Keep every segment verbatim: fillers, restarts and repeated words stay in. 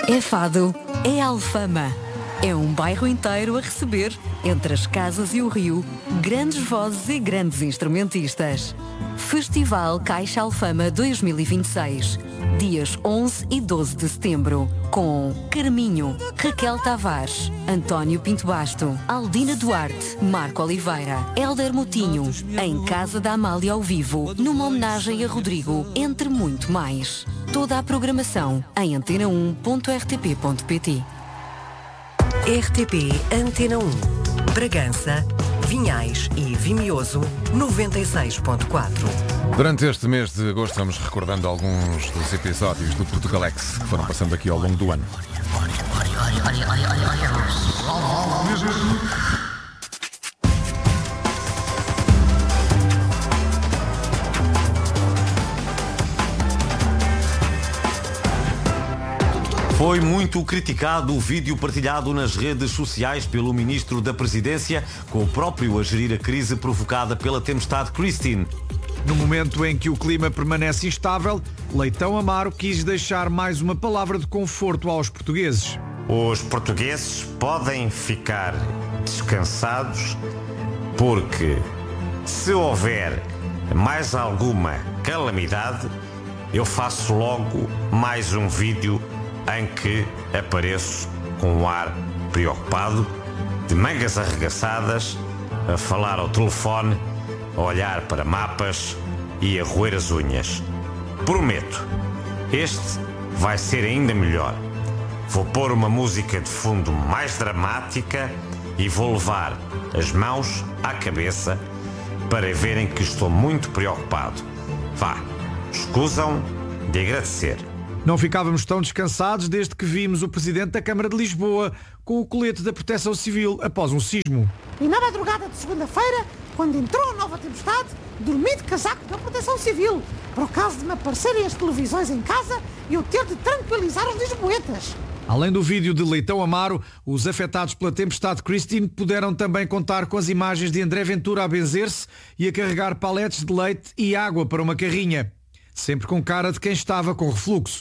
É Fado, é Alfama. É um bairro inteiro a receber, entre as casas e o rio, grandes vozes e grandes instrumentistas. Festival Caixa Alfama dois mil e vinte e seis. Dias onze e doze de setembro. Com Carminho, Raquel Tavares, António Pinto Basto, Aldina Duarte, Marco Oliveira, Hélder Moutinho, em Casa da Amália ao vivo, numa homenagem a Rodrigo, entre muito mais. Toda a programação em antena um ponto r t p ponto p t. R T P Antena um, Bragança, Vinhais e Vimioso, noventa e seis ponto quatro. Durante este mês de agosto vamos recordando alguns dos episódios do Portugalex que foram passando aqui ao longo do ano. Foi muito criticado o vídeo partilhado nas redes sociais pelo Ministro da Presidência, com o próprio a gerir a crise provocada pela tempestade Christine. No momento em que o clima permanece instável, Leitão Amaro quis deixar mais uma palavra de conforto aos portugueses. Os portugueses podem ficar descansados porque, se houver mais alguma calamidade, eu faço logo mais um vídeo em que apareço com um ar preocupado, de mangas arregaçadas, a falar ao telefone, a olhar para mapas e a roer as unhas. Prometo, este vai ser ainda melhor. Vou pôr uma música de fundo mais dramática e vou levar as mãos à cabeça para verem que estou muito preocupado. Vá, escusam de agradecer. Não ficávamos tão descansados desde que vimos o Presidente da Câmara de Lisboa com o colete da Proteção Civil após um sismo. E na madrugada de segunda-feira, quando entrou a nova tempestade, dormi de casaco da Proteção Civil, para o caso de me aparecerem as televisões em casa e eu ter de tranquilizar os lisboetas. Além do vídeo de Leitão Amaro, os afetados pela tempestade Christine puderam também contar com as imagens de André Ventura a benzer-se e a carregar paletes de leite e água para uma carrinha. Sempre com cara de quem estava com refluxo.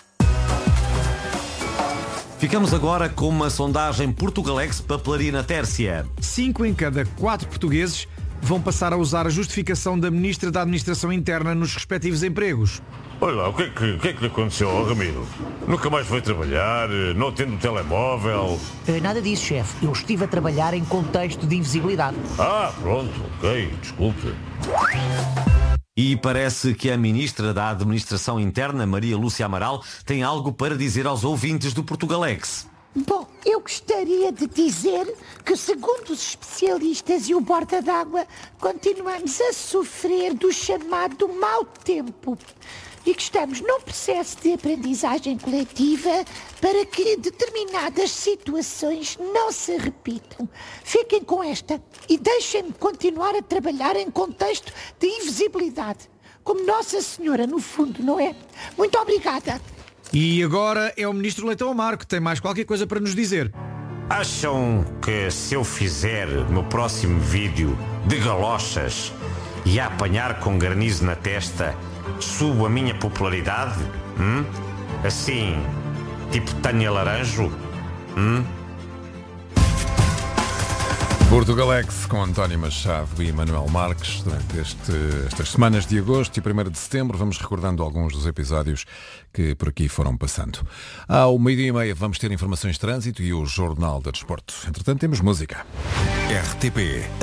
Ficamos agora com uma sondagem Portugalex Papelaria na Tércia. Cinco em cada quatro portugueses vão passar a usar a justificação da Ministra da Administração Interna nos respectivos empregos. Olha lá, o que é que, o que, é que lhe aconteceu ao Ramiro? Nunca mais foi trabalhar, não atende o telemóvel? Nada disso, chefe. Eu estive a trabalhar em contexto de invisibilidade. Ah, pronto, ok, desculpe. E parece que a Ministra da Administração Interna, Maria Lúcia Amaral, tem algo para dizer aos ouvintes do Portugalex. Bom, eu gostaria de dizer que, segundo os especialistas e o Borda d'Água, continuamos a sofrer do chamado mau tempo e que estamos num processo de aprendizagem coletiva para que determinadas situações não se repitam. Fiquem com esta e deixem-me continuar a trabalhar em contexto de invisibilidade, como Nossa Senhora, no fundo, não é? Muito obrigada. E agora é o Ministro Leitão Amaro que tem mais qualquer coisa para nos dizer. Acham que se eu fizer no próximo vídeo de galochas e a apanhar com granizo na testa, subo a minha popularidade? Hum? Assim, tipo Tânia Laranjo? Hum? Portugalex com António Machado e Manuel Marques durante este, estas semanas de agosto e primeiro de setembro. Vamos recordando alguns dos episódios que por aqui foram passando. Ao meio-dia e meia vamos ter informações de trânsito e o Jornal de Desporto. Entretanto, temos música. R T P